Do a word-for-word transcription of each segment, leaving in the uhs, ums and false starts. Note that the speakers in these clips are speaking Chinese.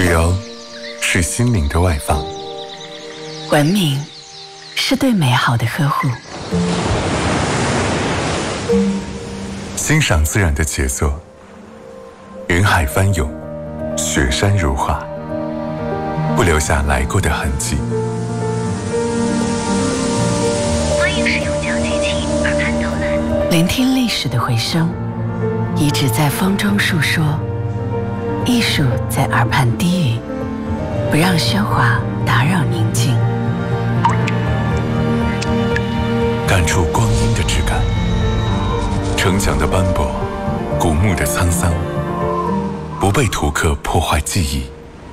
柔是心灵的外放， 文明是对美好的呵护， 欣赏自然的杰作，云海翻涌，雪山如画，不留下来过的痕迹。 欢迎使用交际器耳畔导览， 聆听历史的回声，遗址在风中述说，艺术在耳畔低语，不让喧哗打扰宁静， 感触光阴的质感，城墙的斑驳，古墓的沧桑，不被图刻破坏记忆。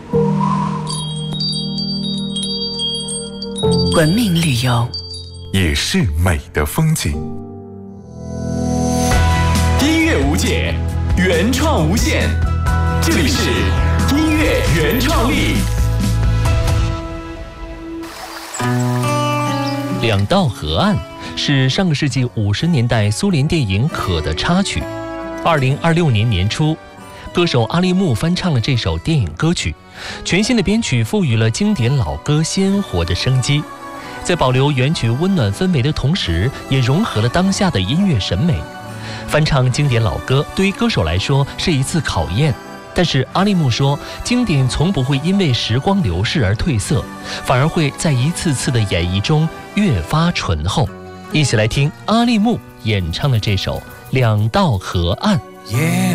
文明旅游也是美的风景。 音乐无界，原创无限，这里是音乐原创力。 两道河岸是上个世纪五十年代苏联电影《可》的插曲。二零二六年年初，歌手阿利木翻唱了这首电影歌曲，全新的编曲赋予了经典老歌鲜活的生机，在保留原曲温暖氛围的同时，也融合了当下的音乐审美。翻唱经典老歌对于歌手来说是一次考验，但是阿利木说，经典从不会因为时光流逝而褪色，反而会在一次次的演绎中越发醇厚。一起来听阿利木演唱的这首《两道河岸》。 夜